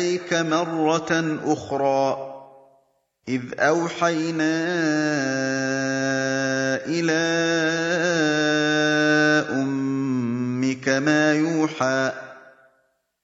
إِلَيْكَ مَرَّةً أُخْرَىٰ إِذْ أَوْحَيْنَا إِلَىٰ أُمِّكَ مَا يُوحَىٰ